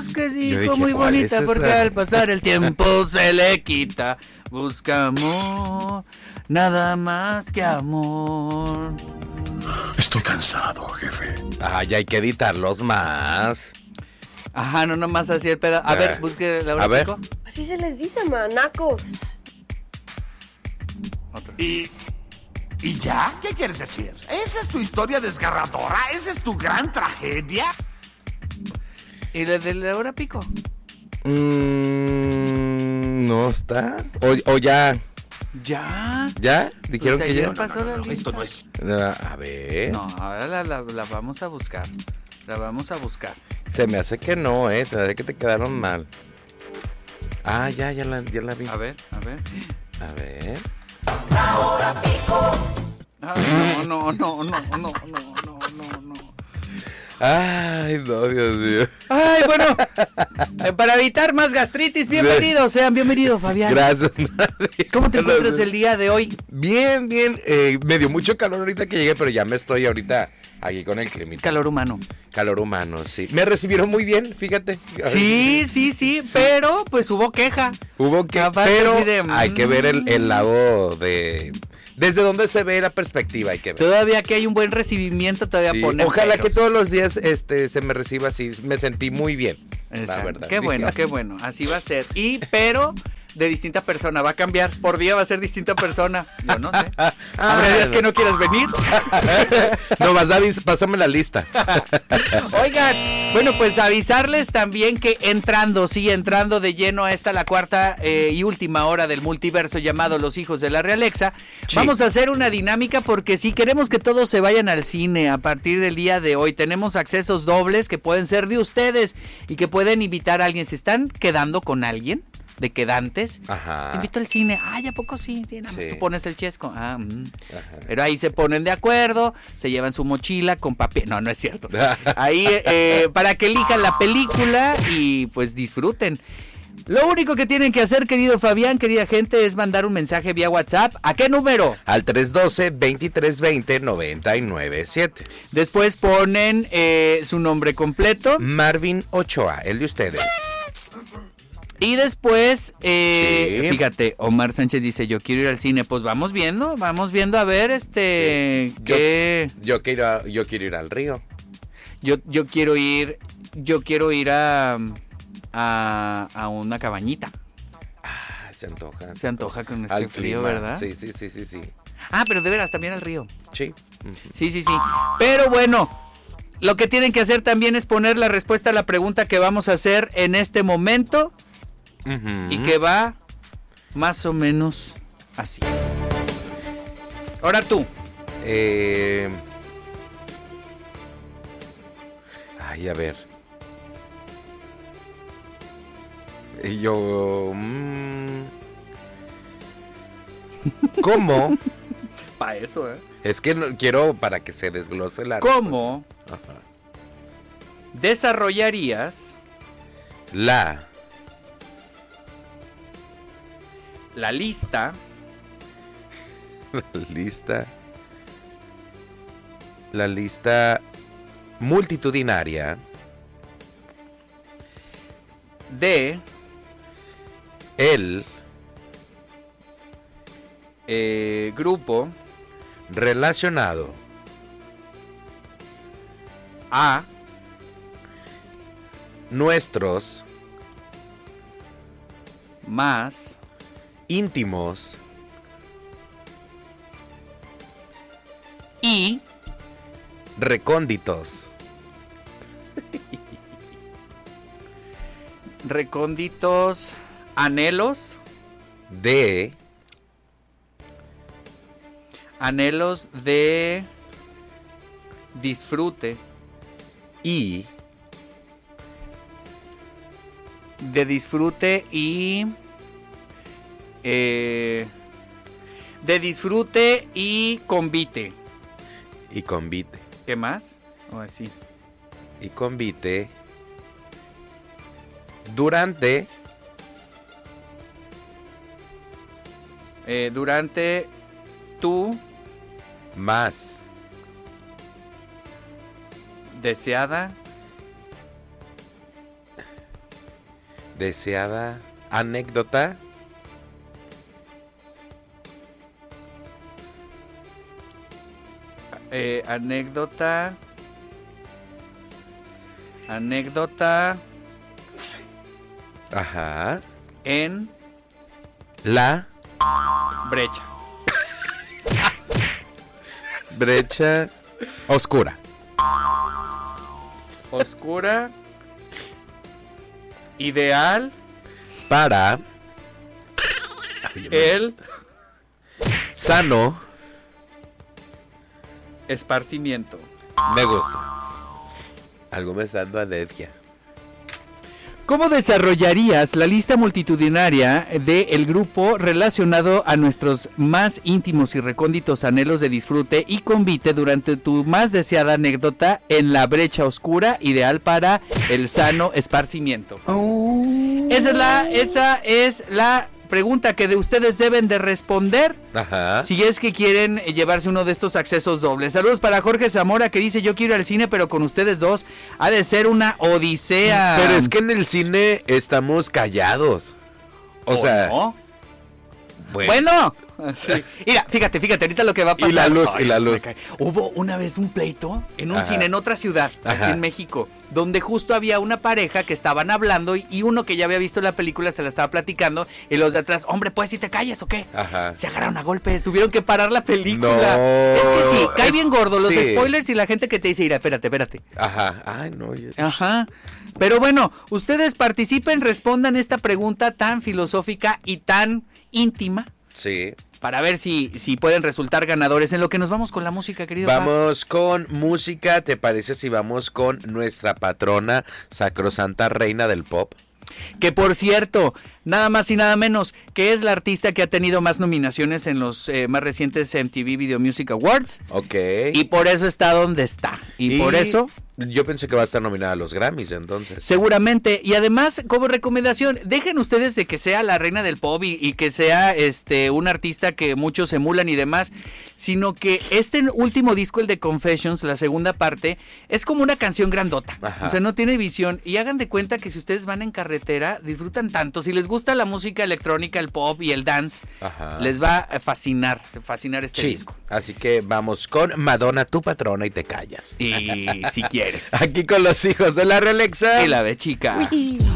busques, hijo, dije, muy ¿cuál bonita, es porque esa? al pasar el tiempo se le quita. Busca amor, nada más que amor. Estoy cansado, jefe. Ay, hay que editarlos más. Ajá, no nomás así el pedazo. A ver, busque Laura A ver. Pico. Así se les dice, manacos. Otro. ¿Y ya? ¿Qué quieres decir? ¿Esa es tu historia desgarradora? ¿Esa es tu gran tragedia? ¿Y la de Laura Pico? No está. O ya. Ya. ¿Ya? ¿Dijeron Pues que ayer ya? pasó la lista. Esto no es... A ver. No, ahora la vamos a buscar. La vamos a buscar. Se me hace que no, se me hace que te quedaron mal. Ah, ya la vi. A ver. A ver. Ay, no. Ay, no, Dios mío. Ay, bueno, para evitar más gastritis, bienvenidos, sean bienvenidos, Fabián. Gracias. ¿Cómo te encuentras el día de hoy? Bien. Me dio mucho calor ahorita que llegué, pero ya me estoy ahorita aquí con el climita. Calor humano. Calor humano, sí. Me recibieron muy bien, fíjate. Sí, pero pues hubo queja. Hubo que, Aparte, pero así de, hay que ver el lado de... Desde donde se ve la perspectiva hay que ver. Todavía que hay un buen recibimiento, todavía Sí, ponen ojalá peros. que todos los días se me reciba así. Me sentí muy bien. Exacto. La verdad. Qué bueno, así va a ser. Pero de distinta persona, va a cambiar. Por día va a ser distinta persona. Yo no sé. Habrá días que no quieras venir. No, pásame la lista. Oigan, bueno, pues avisarles también que entrando de lleno a esta la cuarta y última hora del multiverso llamado Los Hijos de la Realexa, Sí. vamos a hacer una dinámica porque si queremos que todos se vayan al cine a partir del día de hoy, tenemos accesos dobles que pueden ser de ustedes y que pueden invitar a alguien. Si están quedando con alguien de quedantes, Ajá. te invito al cine. Ay, ¿a poco sí? Sí, nada más Sí. tú pones el chesco. Ajá. Pero ahí se ponen de acuerdo, se llevan su mochila con papel. No es cierto. Ahí para que elijan la película y pues disfruten. Lo único que tienen que hacer, querido Fabián, querida gente, es mandar un mensaje vía WhatsApp. ¿A qué número? Al 312-2320-997. Después ponen su nombre completo. Marvin Ochoa, el de ustedes. Y después, Sí. fíjate, Omar Sánchez dice, yo quiero ir al cine. Pues vamos viendo a ver, qué... Yo quiero ir al río. Yo quiero ir a una cabañita. Se antoja. Se antoja con este Al frío, clima. ¿verdad? Sí. Ah, pero de veras, también al río. Sí. Sí. Pero bueno, lo que tienen que hacer también es poner la respuesta a la pregunta que vamos a hacer en este momento y que va más o menos así. Ahora tú. Ay, a ver. Yo... ¿Cómo? Para eso, Es que no, quiero para que se desglose la... ¿Cómo Ajá. desarrollarías La lista lista multitudinaria de el grupo relacionado a nuestros más íntimos y recónditos recónditos anhelos de disfrute y convite. y convite ¿Qué más? O así. y convite durante tu más deseada Deseada anécdota. Anécdota. Ajá. En La brecha. brecha oscura. Oscura. Ideal. Para El sano. esparcimiento. Me gusta. Algo me está dando alergia. ¿Cómo desarrollarías la lista multitudinaria del grupo relacionado a nuestros más íntimos y recónditos anhelos de disfrute y convite durante tu más deseada anécdota en la brecha oscura, ideal para el sano esparcimiento? Esa es la pregunta que de ustedes deben de responder. Ajá. Si es que quieren llevarse uno de estos accesos dobles. Saludos para Jorge Zamora, que dice: yo quiero ir al cine, pero con ustedes dos ha de ser una odisea. Pero es que en el cine estamos callados. O sea, no. bueno. Sí. Mira, fíjate, ahorita lo que va a pasar. Y la luz, Ay, y la me luz. cae. Hubo una vez un pleito en un Ajá. cine en otra ciudad, aquí Ajá. en México, donde justo había una pareja que estaban hablando y uno que ya había visto la película se la estaba platicando y los de atrás, hombre, pues si te calles o qué. Ajá. Se agarraron a golpes, tuvieron que parar la película. No. Es que sí, cae bien gordo los Sí. spoilers y la gente que te dice: mira, espérate. Ajá. Ay, no. Ajá. Pero bueno, ustedes participen, respondan esta pregunta tan filosófica y tan íntima Sí. para ver si pueden resultar ganadores. En lo que nos vamos con la música, querido Pap. Vamos con música. ¿Te parece si vamos con nuestra patrona, sacrosanta reina del pop? Que por cierto, nada más y nada menos, que es la artista que ha tenido más nominaciones en los más recientes MTV Video Music Awards. Ok. Y por eso está donde está. Y por eso... Yo pensé que va a estar nominada a los Grammys, entonces. Seguramente. Y además, como recomendación, dejen ustedes de que sea la reina del pop y que sea un artista que muchos emulan y demás, sino que este último disco, el de Confessions, la segunda parte, es como una canción grandota. Ajá. O sea, no tiene visión. Y hagan de cuenta que si ustedes van en carretera, disfrutan tanto. Si les gusta la música electrónica, el pop y el dance, Ajá. les va a fascinar este Sí. disco. Así que vamos con Madonna, tu patrona, y te callas. Y si quieres. Aquí con los hijos de la Realexa. Y la de chica. Uy.